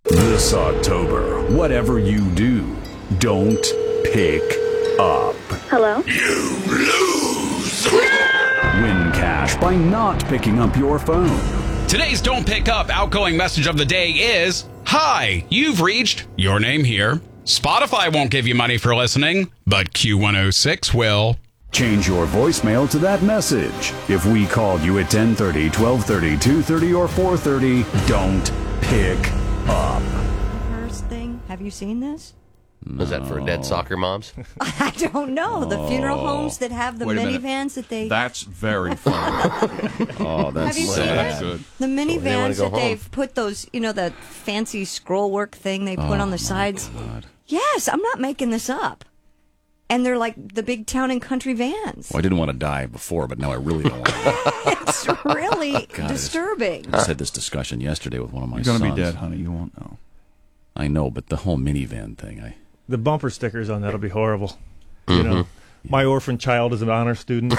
This October, whatever you do, don't pick up. Hello? You lose. Win cash by not picking up your phone. Today's Don't Pick Up outgoing message of the day is, Hi, you've reached your name here. Spotify won't give you money for listening, but Q106 will. Change your voicemail to that message. If we called you at 10:30, 12:30, 2:30, or 4:30, don't pick up. First thing, have you seen this? Was that for dead soccer moms? I don't know. The funeral homes that have the Wait a minute. minivans that they... That's very funny. Oh, that's Have you seen sad. it? Good. The They wanna minivans go that home. they've put those, that fancy scroll work thing they put on the sides. God. Yes, I'm not making this up. And they're like the big town and country vans. Well, I didn't want to die before, but now I really don't want to. It's really disturbing. I just had this discussion yesterday with one of my You're sons. going to be dead, honey. You won't know. I know, but the whole minivan thing, The bumper stickers on that'll be horrible. You know, my orphan child is an honor student.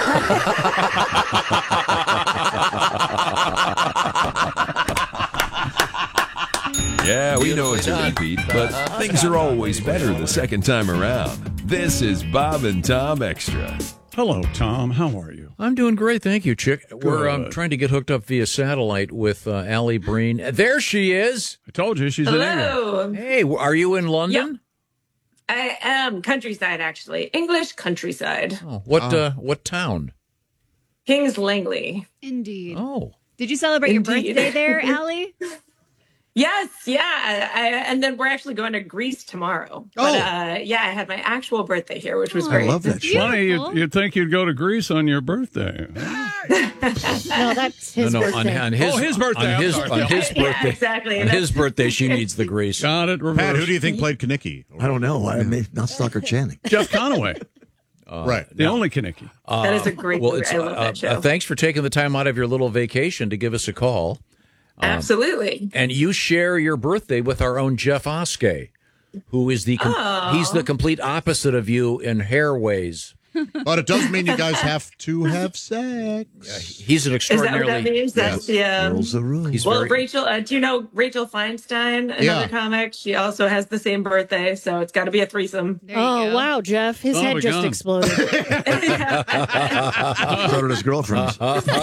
Yeah, we know it's a repeat, but things are always better the second time around. This is Bob and Tom Extra. Hello, Tom. How are you? I'm doing great, thank you, Chick. We're Good. trying to get hooked up via satellite with Allie Breen. There she is. I told you she's in England. Hello. Hey, are you in London? I am countryside, actually. English countryside. Oh, what town? Kings Langley. Indeed. Oh, Did you celebrate your Indeed. birthday there, Allie? Yes, yeah. And then we're actually going to Greece tomorrow. But, I had my actual birthday here, which was great. that Funny, you'd think you'd go to Greece on your birthday. No, that's his birthday. On his, his birthday. On his, I'm sorry. on his Yeah, birthday. exactly. On his birthday, she needs the grease. Got it. Reverse. Pat, who do you think played Kinnicky? I don't know. I may not Stocker Channing. Jeff Conaway. Right. The only Kinnicky. That is a great Well, movie. it's, I love that show. thanks for taking the time out of your little vacation to give us a call. Absolutely. And you share your birthday with our own Jeff Oskey, who is he's the complete opposite of you in hair ways. But it does mean you guys have to have sex. He's an Is that what that extraordinarily. means? That's Rules the room. He's Well, very, Rachel, do you know Rachel Feinstein, another Yeah. comic? She also has the same birthday, so it's got to be a threesome. There you go. Wow, Jeff. His Son of head a just gun. exploded. So did his girlfriends.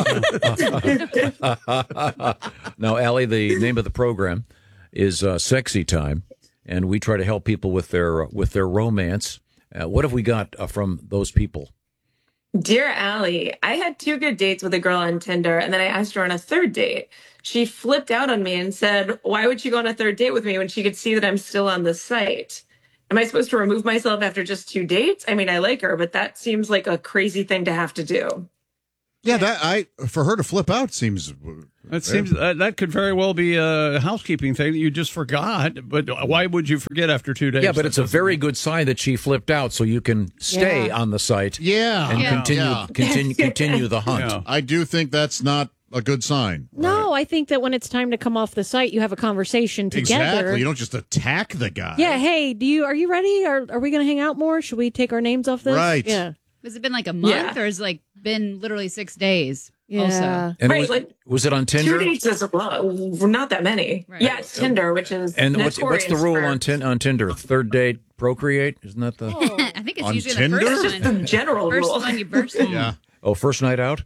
Now, Allie, the name of the program is Sexy Time, and we try to help people with their romance. What have we got from those people? Dear Allie, I had 2 good dates with a girl on Tinder, and then I asked her on a 3rd date. She flipped out on me and said, why would she go on a 3rd date with me when she could see that I'm still on the site? Am I supposed to remove myself after just 2 dates? I mean, I like her, but that seems like a crazy thing to have to do. Yeah, for her to flip out seems. That seems that could very well be a housekeeping thing that you just forgot. But why would you forget after 2 days? Yeah, but it's a very good sign that she flipped out, so you can stay on the site. Yeah, and continue the hunt. Yeah. I do think that's not a good sign. No, I think that when it's time to come off the site, you have a conversation together. Exactly. You don't just attack the guy. Yeah, hey, are you ready? Are we going to hang out more? Should we take our names off this? Right. Yeah. Has it been like a month or has it like been literally 6 days? Yeah. Also. And Right, was it on 2 Tinder? dates is a lot. Not that many. Right. Yeah, it's Tinder, which is And what's the notorious rule for- on Tinder? 3rd date, procreate? Isn't that the I think it's On usually Tinder? the first It's just the general First rule. one you burst in. Yeah. first night out?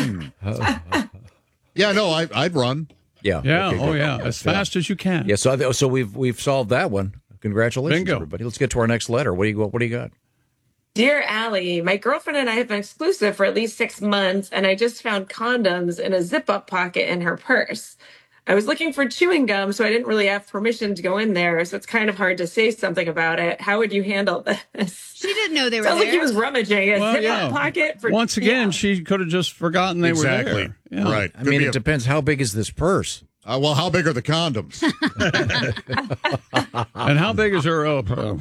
Yeah. No, I'd run. Yeah. Yeah. Okay, Oh, good. yeah. As fast as you can. Yeah. So we've solved that one. Congratulations, Bingo. everybody. Let's get to our next letter. What do you got? Dear Allie, my girlfriend and I have been exclusive for at least 6 months, and I just found condoms in a zip-up pocket in her purse. I was looking for chewing gum, so I didn't really have permission to go in there, so it's kind of hard to say something about it. How would you handle this? She didn't know they were Sounds there. like he was rummaging a Well, zip-up yeah. pocket. For, Once again, she could have just forgotten they were there. Yeah. Right. I mean, it depends. How big is this purse? Well, how big are the condoms? And how big is her?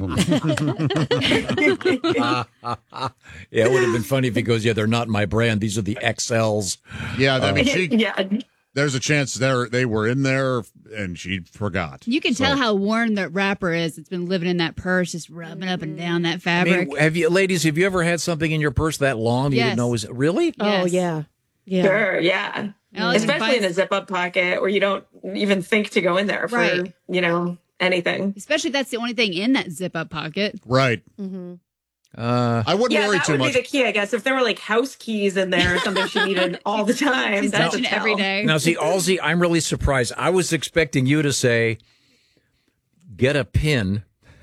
Yeah, it would have been funny if he goes, yeah, they're not my brand. These are the XLs. Yeah, I mean, yeah. there's a chance they were in there and she forgot. You can tell how worn that wrapper is. It's been living in that purse, just rubbing up and down that I fabric. mean, have you ever had something in your purse that long that you didn't know was really? Oh, Yes. yeah. Yeah. Sure, yeah. Alex Especially in a zip-up pocket where you don't even think to go in there for, Right. anything. Especially if that's the only thing in that zip up pocket. Right. Mm-hmm. I wouldn't worry that too would much. be the key, I guess. If there were like house keys in there or something she needed all the time, She's that's a touching it every tell. day. Now, see, Halsey, I'm really surprised. I was expecting you to say, get a pin.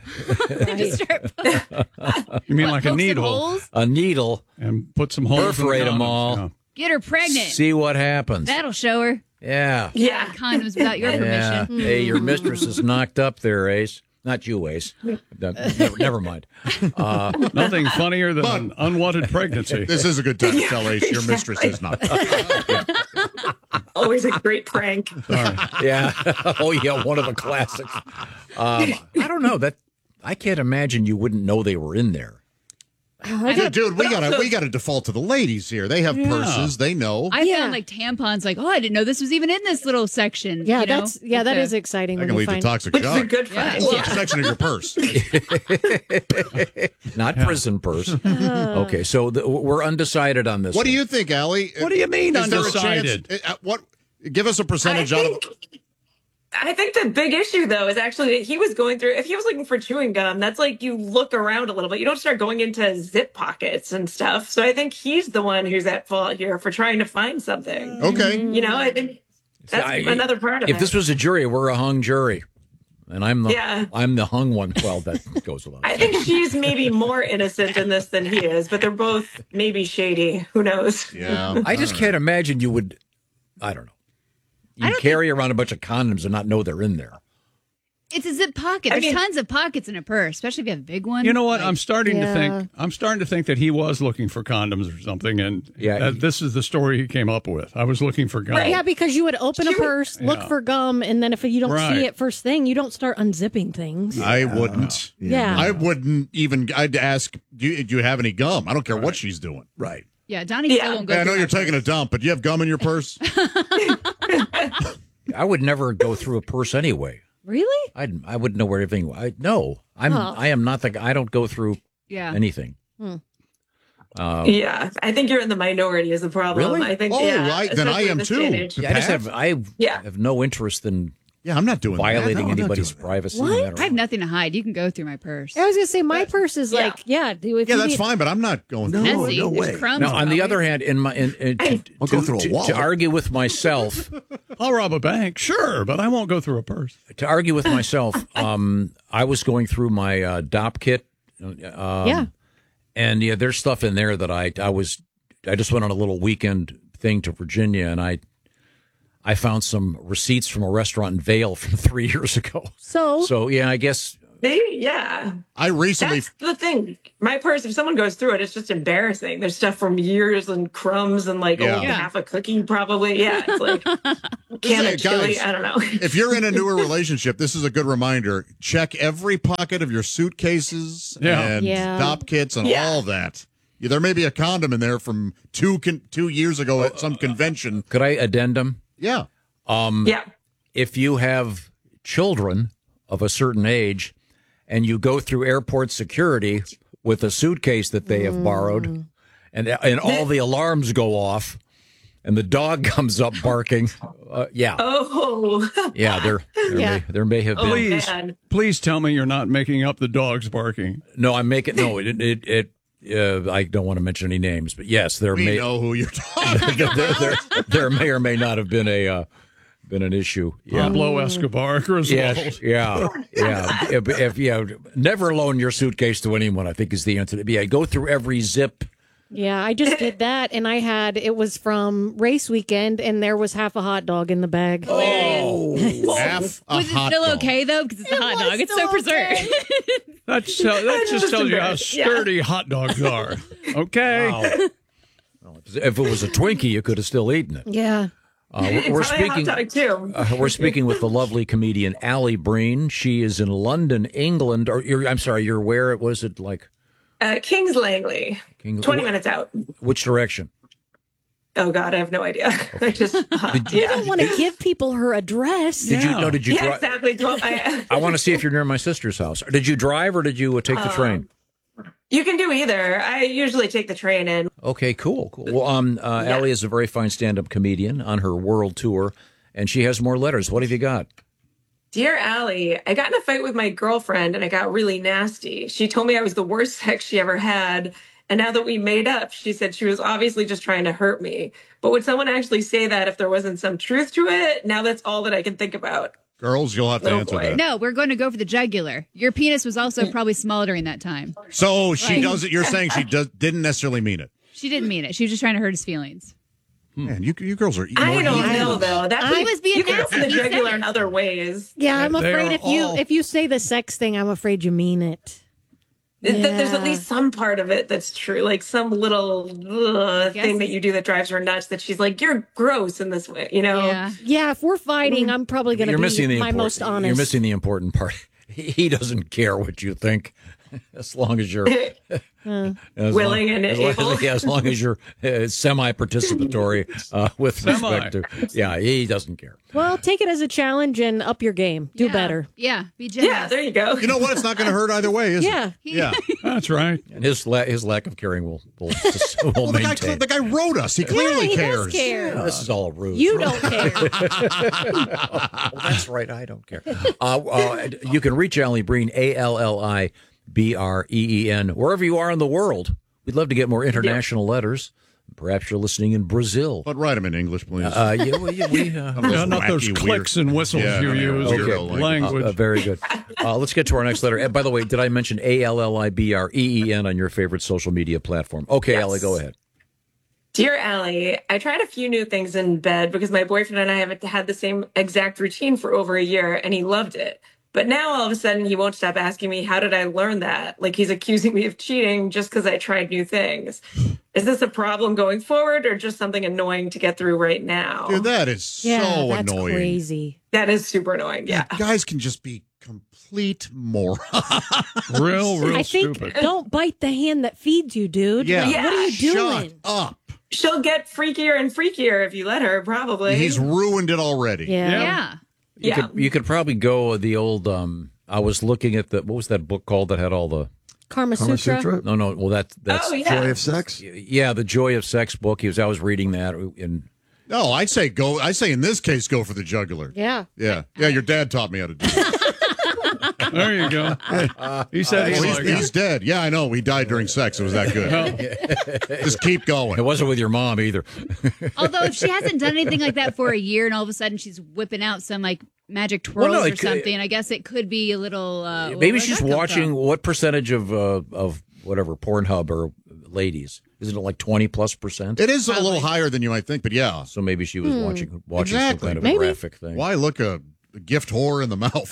You mean like a poke some needle? holes? A needle. And put some holes in the Perforate them condoms, all. yeah. Get her pregnant. See what happens. That'll show her. Yeah. Yeah. Condoms without your Yeah. permission. Hey, your mistress is knocked up there, Ace. Not you, Ace. Never mind. Nothing funnier than an unwanted pregnancy. This is a good time to tell Ace your mistress is not. Always a great prank. Yeah. Oh, yeah. One of the classics. I don't know. I can't imagine you wouldn't know they were in there. Dude, we gotta default to the ladies here. They have purses. They know. I found like tampons. Like, oh, I didn't know this was even in this little section. Yeah, you know? that is exciting. I when can you leave the find- toxic Which is shock. a good find. Well, Yeah. section of your purse. Not prison purse. Okay, so we're undecided on this. What do one. you think, Allie? What do you mean Is there a undecided? chance- what? Give us a percentage out of. I think the big issue, though, is actually that he was going through, if he was looking for chewing gum, that's like you look around a little bit. You don't start going into zip pockets and stuff. So I think he's the one who's at fault here for trying to find something. Okay. You know, I think that's another part of it. If this was a jury, we're a hung jury, and I'm the hung one. Well, that goes along. I think she's maybe more innocent in this than he is, but they're both maybe shady. Who knows? Yeah. I just can't imagine you would. I don't know. You carry around a bunch of condoms and not know they're in there. It's a zip pocket. There's tons of pockets in a purse, especially if you have a big one. You know what? Like- I'm starting to think that he was looking for condoms or something, and this is the story he came up with. I was looking for gum. Right, yeah, because you would open a purse, look Yeah. for gum, and then if you don't Right. see it first thing, you don't start unzipping things. I wouldn't. Yeah. I wouldn't even. I'd ask, do you have any gum? I don't care what she's doing. Right. Yeah, Donnie still won't go I know through you're that taking a dump, but do you have gum in your purse? I would never go through a purse anyway. Really? I wouldn't know where everything. I am not the. I don't go through anything. Yeah, I think you're in the minority is the problem. Really? I think. Oh, yeah, right. Then I especially in am this too. day and age. Yeah, I have no interest in. Yeah, I'm not doing violating that. No, I'm not anybody's doing that. privacy. What? I have nothing to hide. You can go through my purse. I was gonna say my purse is like, if Yeah, you that's need- fine, but I'm not going. No, through Messy. it. There's crumbs Now, on the probably. other hand, I'll go through a wall. to argue with myself, I'll rob a bank, sure, but I won't go through a purse. to argue with myself, I was going through my DOP kit. And there's stuff in there that I just went on a little weekend thing to Virginia, and I found some receipts from a restaurant in Vail from 3 years ago. So yeah, I guess. I recently. That's the thing. My purse, if someone goes through it, it's just embarrassing. There's stuff from years and crumbs and like Yeah. old half a cookie, probably. Yeah, it's like can of chili. Guys, I don't know. If you're in a newer relationship, this is a good reminder. Check every pocket of your suitcases and stop kits and all that. Yeah, there may be a condom in there from 2 years ago at some convention. Could I addendum? Yeah. If you have children of a certain age and you go through airport security with a suitcase that they have borrowed and all the alarms go off and the dog comes up barking, there may have been. Please tell me you're not making up the dogs barking. No, I'm making I don't want to mention any names, but yes, We know who you're talking about. there may or may not have been been an issue. Pablo Escobar, Griswold. If never loan your suitcase to anyone, I think is the answer. Yeah, go through every zip. Yeah, I just did that, and it was from race weekend, and there was half a hot dog in the bag. Oh, half a Was it hot still dog. okay though? Because it's a hot dog. It's so preserved. That just tells you how sturdy hot dogs are. Okay. Wow. If it was a Twinkie, you could have still eaten it. Yeah. We're Probably a hot speaking. dog, too. We're speaking with the lovely comedian Allie Breen. She is in London, England. You're where? Was it like? Kings Langley. 20 minutes out. Which direction? Oh God, I have no idea. I just You don't want to give people her address. Did you? Did you? Yeah, exactly. I want to see if you're near my sister's house. Did you drive or did you take the train? You can do either. I usually take the train in. Okay, cool. Well, Allie is a very fine stand-up comedian on her world tour, and she has more letters. What have you got? Dear Allie, I got in a fight with my girlfriend and it got really nasty. She told me I was the worst sex she ever had. And now that we made up, she said she was obviously just trying to hurt me. But would someone actually say that if there wasn't some truth to it? Now that's all that I can think about. Girls, you'll have to answer that. No, we're going to go for the jugular. Your penis was also probably small during that time. So she doesn't. You're saying she didn't necessarily mean it. She didn't mean it. She was just trying to hurt his feelings. Man, you girls are. I don't know though. He was being you can nasty. open the He said jugular it. in other ways. Yeah, I'm They afraid are if you say the sex thing, I'm afraid you mean it. There's at least some part of it that's true, like some little thing that you do that drives her nuts. That she's like, "You're gross in this way," you know. Yeah. If we're fighting, I'm probably going to be my most honest. You're missing the important part. He doesn't care what you think, as long as you're willing and able. As long as you're semi-participatory with respect to. Yeah, he doesn't care. Well, take it as a challenge and up your game. Do better. Yeah, be generous. Yeah, there you go. You know what? It's not going to hurt either way, is Yeah. it? Yeah. That's right. And his lack of caring will Well, the maintain. guy wrote us. He clearly he cares. does care. This is all a ruse. You don't care. Well, that's right. I don't care. You can reach Allie Breen, ALLIBREEN, wherever you are in the world. We'd love to get more international letters. Perhaps you're listening in Brazil. But write them in English, please. Not those clicks and whistles you use. Language. Very good. Let's get to our next letter. By the way, did I mention ALLIBREEN on your favorite social media platform? Okay, Yes. Allie, go ahead. Dear Allie, I tried a few new things in bed because my boyfriend and I have had the same exact routine for over a year, and he loved it. But now all of a sudden he won't stop asking me, how did I learn that? Like he's accusing me of cheating just because I tried new things. Is this a problem going forward or just something annoying to get through right now? Dude, that is so that's annoying. crazy. That is super annoying. Yeah. Guys can just be complete morons. Real I think stupid. don't bite the hand that feeds you, dude. Yeah. Like, what are you doing? Shut up. She'll get freakier and freakier if you let her, probably. He's ruined it already. Yeah. You could probably go the old. I was looking at what was that book called that had all the Kama Sutra? No. Well, that's Oh, yeah. Joy of Sex? yeah, the Joy of Sex book. I was reading that in. No, I say in this case, go for the jugular. Yeah. Yeah. Your dad taught me how to do it. There you go. He said he's dead. Yeah, I know. He died during sex. It was that good. Just keep going. It wasn't with your mom either. Although if she hasn't done anything like that for a year and all of a sudden she's whipping out some like magic twirls no, or it could- something, I guess it could be a little. Maybe where'd she's that come watching. from? What percentage of whatever Pornhub or ladies? Isn't it like 20+%? It is a little higher than you might think, but yeah. So maybe she was watching Exactly. some kind of Maybe. a graphic thing. Why look a gift whore in the mouth?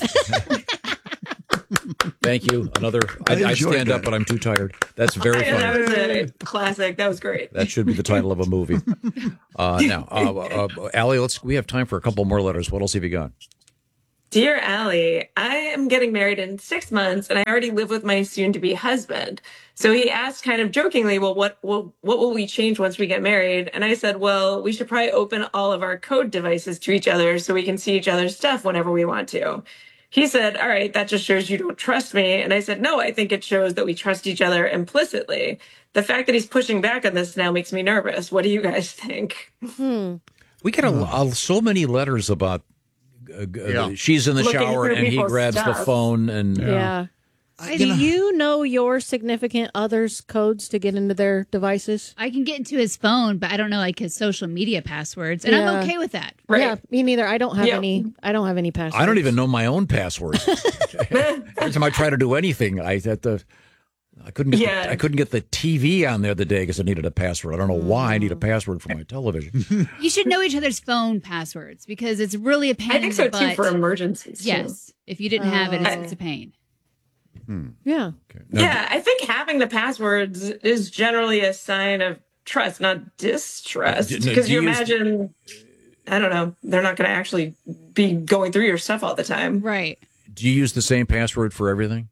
Thank you. Another. I enjoyed stand that. up, but I'm too tired. That's very That funny. was a classic. That was great. That should be the title of a movie. Now, Allie, we have time for a couple more letters. What else have you got? Dear Allie, I am getting married in 6 months and I already live with my soon-to-be husband. So he asked kind of jokingly, well, what will we change once we get married? And I said, well, we should probably open all of our code devices to each other so we can see each other's stuff whenever we want to. He said, all right, that just shows you don't trust me. And I said, no, I think it shows that we trust each other implicitly. The fact that he's pushing back on this now makes me nervous. What do you guys think? We get so many letters about she's in the Looking shower through and he people's grabs the stuff. phone and Yeah. Do you know your significant other's codes to get into their devices? I can get into his phone, but I don't know like his social media passwords, and Yeah. I'm okay with that. Right. Yeah, me neither. I don't have Yeah. any. I don't have any passwords. I don't even know my own password. Every time I try to do anything, I couldn't get Yeah. I couldn't get the TV on there the day because I needed a password. I don't know why I need a password for my television. You should know each other's phone passwords because it's really a pain. I think in so the too butt. for emergencies. too. Yes, if you didn't have it, it's a pain. Yeah. Yeah, I think having the passwords is generally a sign of trust, not distrust. Do Because you you imagine, I don't know, they're not going to actually be going through your stuff all the time. Right. Do you use the same password for everything?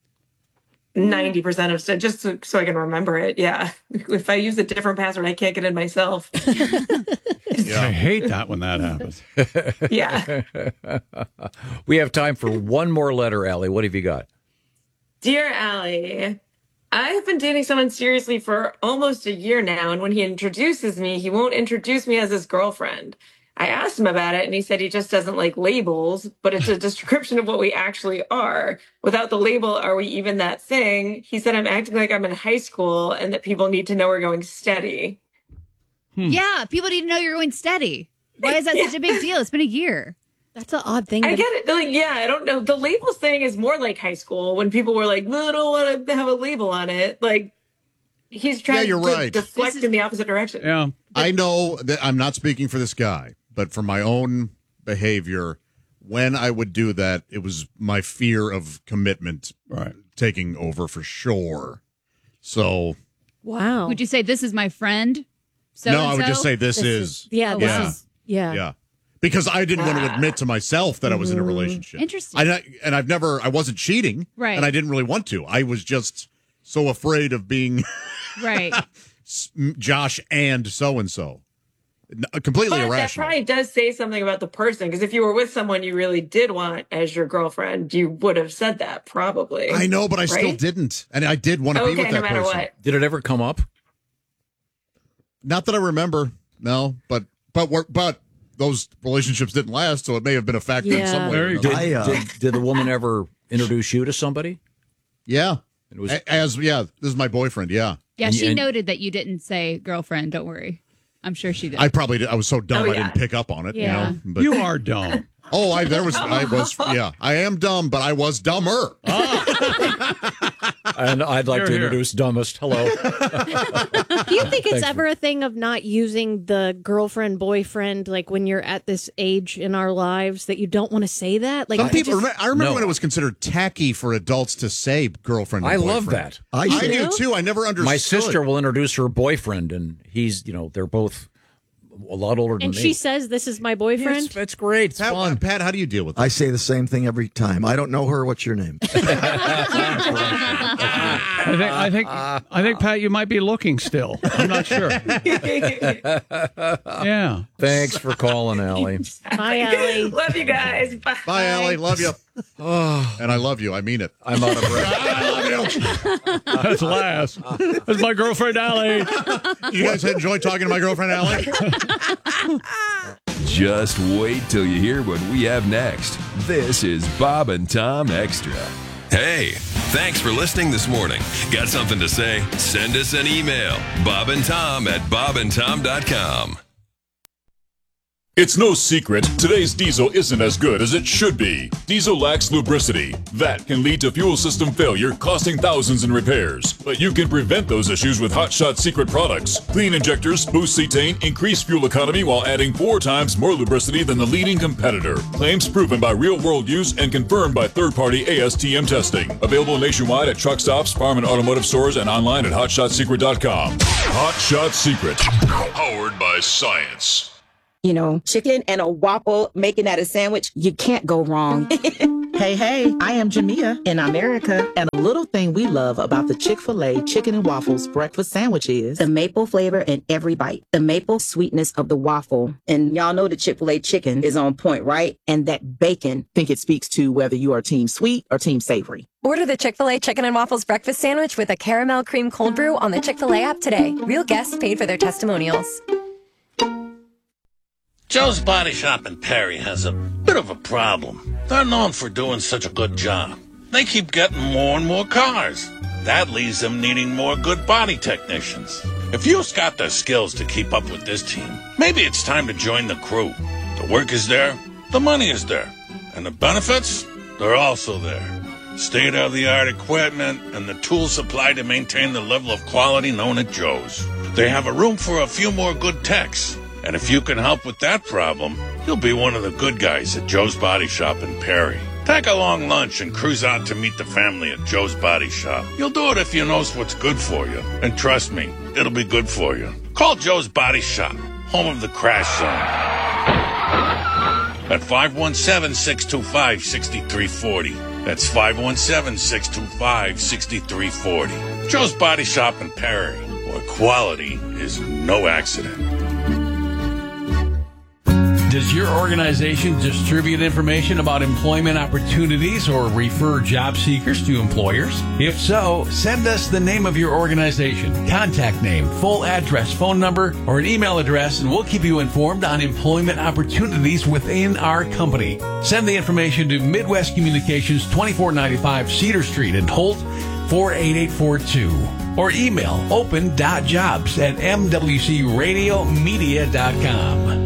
90% of stuff, just so I can remember it. Yeah. If I use a different password, I can't get in myself. I hate that when that happens. Yeah. We have time for one more letter, Allie. What have you got? Dear Allie, I have been dating someone seriously for almost a year now, and when he introduces me, he won't introduce me as his girlfriend. I asked him about it, and he said he just doesn't like labels, but it's a description of what we actually are. Without the label, are we even that thing? He said I'm acting like I'm in high school and that people need to know we're going steady. Yeah, people need to know you're going steady. Why is that such a big deal? It's been a year. That's an odd thing. I get it. Like, yeah, I don't know. The labels thing is more like high school when people were like, "No, I don't want to have a label on it." Like, he's trying to deflect in the opposite direction. Yeah. I know that I'm not speaking for this guy, but for my own behavior, when I would do that, it was my fear of commitment taking over for sure. So, wow. Would you say this is my friend? No, I would just say this is. Yeah. Because I didn't want to admit to myself that I was in a relationship. Interesting. I wasn't cheating. Right. And I didn't really want to. I was just so afraid of being right. Josh and so-and-so. Completely But that irrational. probably does say something about the person, because if you were with someone you really did want as your girlfriend, you would have said that probably. I know, but I still right? didn't. And I did want to be with that no matter person. what. Did it ever come up? Not that I remember. No, but those relationships didn't last, so it may have been a factor in some way. or another. Did the woman ever introduce you to somebody? Yeah. It was this is my boyfriend, yeah. Yeah, she noted that you didn't say girlfriend. Don't worry. I'm sure she did. I probably did. I was so dumb Oh, I yeah. didn't pick up on it. Yeah. You know, but You are dumb. Oh, I am dumb, but I was dumber. And I'd like to introduce dumbest. Hello. Do you think it's ever a thing of not using the girlfriend, boyfriend, like when you're at this age in our lives that you don't want to say that? Like Some people, I remember when it was considered tacky for adults to say girlfriend and I boyfriend. love that. I do too. I never understood. My sister will introduce her boyfriend, and he's, they're both a lot older than And me. she says, "This is my boyfriend." It's great. It's fun. Pat, how do you deal with that? I say the same thing every time. I don't know her. What's your name? I think, Pat, you might be looking still. I'm not sure. Yeah. Thanks for calling, Allie. Bye, Allie. Love you guys. Bye. Bye, Allie. Love you. And I love you. I mean it. I'm out of breath. I love you. That's last. That's my girlfriend, Allie. You guys enjoy talking to my girlfriend, Allie? Just wait till you hear what we have next. This is Bob and Tom Extra. Hey, thanks for listening this morning. Got something to say? Send us an email. bobandtom@bobandtom.com. It's no secret, today's diesel isn't as good as it should be. Diesel lacks lubricity. That can lead to fuel system failure, costing thousands in repairs. But you can prevent those issues with Hot Shot Secret products. Clean injectors, boost cetane, increase fuel economy while adding 4 times more lubricity than the leading competitor. Claims proven by real-world use and confirmed by third-party ASTM testing. Available nationwide at truck stops, farm and automotive stores, and online at hotshotsecret.com. Hot Shot Secret. Powered by science. Chicken and a waffle, making that a sandwich, you can't go wrong. Hey, I am Jamia in America, and a little thing we love about the Chick-fil-A Chicken and Waffles breakfast sandwich is the maple flavor in every bite, the maple sweetness of the waffle. And y'all know the Chick-fil-A chicken is on point, right? And that bacon. I think it speaks to whether you are team sweet or team savory. Order the Chick-fil-A Chicken and Waffles breakfast sandwich with a caramel cream cold brew on the Chick-fil-A app today. Real guests paid for their testimonials. Joe's Body Shop in Perry has a bit of a problem. They're known for doing such a good job. They keep getting more and more cars. That leaves them needing more good body technicians. If you've got the skills to keep up with this team, maybe it's time to join the crew. The work is there, the money is there, and the benefits, they're also there. State-of-the-art equipment and the tools supplied to maintain the level of quality known at Joe's. They have a room for a few more good techs. And if you can help with that problem, you'll be one of the good guys at Joe's Body Shop in Perry. Take a long lunch and cruise out to meet the family at Joe's Body Shop. You'll do it if you know what's good for you. And trust me, it'll be good for you. Call Joe's Body Shop, home of the Crash Zone, at 517-625-6340. That's 517-625-6340. Joe's Body Shop in Perry, where quality is no accident. Does your organization distribute information about employment opportunities or refer job seekers to employers? If so, send us the name of your organization, contact name, full address, phone number, or an email address, and we'll keep you informed on employment opportunities within our company. Send the information to Midwest Communications, 2495 Cedar Street in Holt, 48842. Or email open.jobs@mwcradiomedia.com.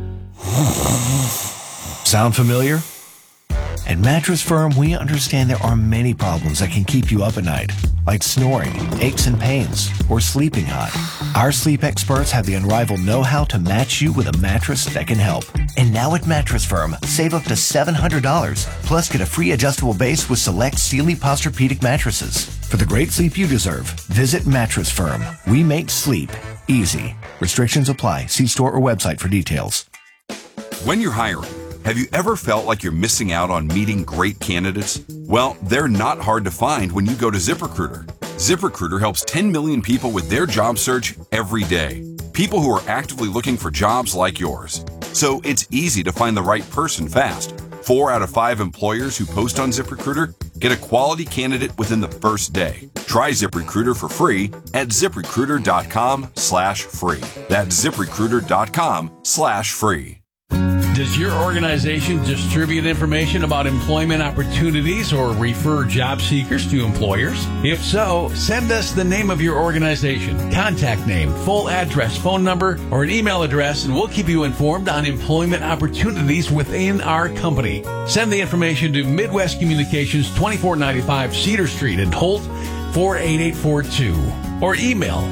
Sound familiar? At Mattress Firm, we understand there are many problems that can keep you up at night, like snoring, aches and pains, or sleeping hot. Our sleep experts have the unrivaled know-how to match you with a mattress that can help. And now at Mattress Firm, save up to $700, plus get a free adjustable base with select Sealy Posturepedic mattresses. For the great sleep you deserve, visit Mattress Firm. We make sleep easy. Restrictions apply. See store or website for details. When you're hiring, have you ever felt like you're missing out on meeting great candidates? Well, they're not hard to find when you go to ZipRecruiter. ZipRecruiter helps 10 million people with their job search every day. People who are actively looking for jobs like yours. So it's easy to find the right person fast. 4 out of 5 employers who post on ZipRecruiter get a quality candidate within the first day. Try ZipRecruiter for free at ZipRecruiter.com/free. That's ZipRecruiter.com/free. Does your organization distribute information about employment opportunities or refer job seekers to employers? If so, send us the name of your organization, contact name, full address, phone number, or an email address, and we'll keep you informed on employment opportunities within our company. Send the information to Midwest Communications, 2495 Cedar Street in Holt, 48842. Or email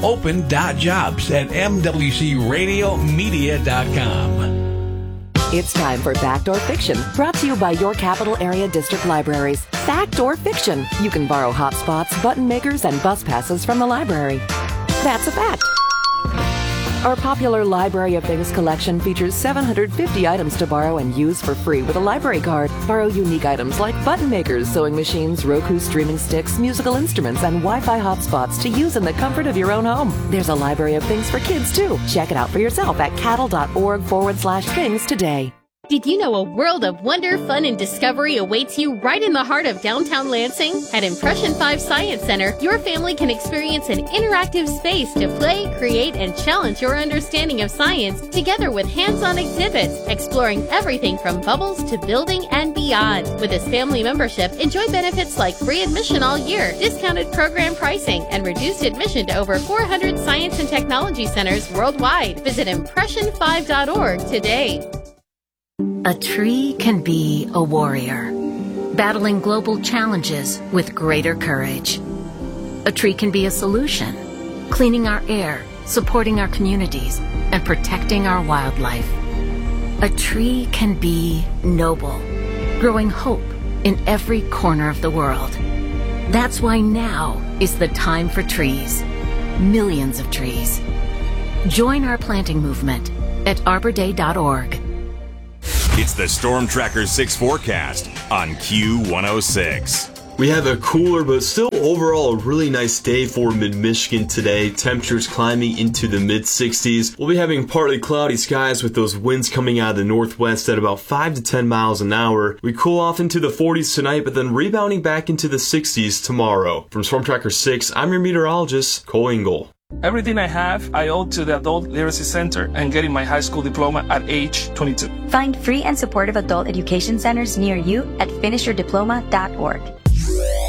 open.jobs@mwcradiomedia.com. It's time for Fact or Fiction, brought to you by your Capital Area District Libraries. Fact or Fiction. You can borrow hotspots, button makers, and bus passes from the library. That's a fact. Our popular Library of Things collection features 750 items to borrow and use for free with a library card. Borrow unique items like button makers, sewing machines, Roku streaming sticks, musical instruments, and Wi-Fi hotspots to use in the comfort of your own home. There's a Library of Things for kids, too. Check it out for yourself at cattle.org/things today. Did you know a world of wonder, fun, and discovery awaits you right in the heart of downtown Lansing? At Impression 5 Science Center, your family can experience an interactive space to play, create, and challenge your understanding of science, together with hands-on exhibits, exploring everything from bubbles to building and beyond. With this family membership, enjoy benefits like free admission all year, discounted program pricing, and reduced admission to over 400 science and technology centers worldwide. Visit impression5.org today. A tree can be a warrior, battling global challenges with greater courage. A tree can be a solution, cleaning our air, supporting our communities, and protecting our wildlife. A tree can be noble, growing hope in every corner of the world. That's why now is the time for trees. Millions of trees. Join our planting movement at arborday.org. It's the Storm Tracker 6 forecast on Q106. We have a cooler but still overall a really nice day for mid-Michigan today. Temperatures climbing into the mid-60s. We'll be having partly cloudy skies with those winds coming out of the northwest at about 5 to 10 miles an hour. We cool off into the 40s tonight, but then rebounding back into the 60s tomorrow. From Storm Tracker 6, I'm your meteorologist, Cole Engel. Everything I have, I owe to the Adult Literacy Center and getting my high school diploma at age 22. Find free and supportive adult education centers near you at finishyourdiploma.org.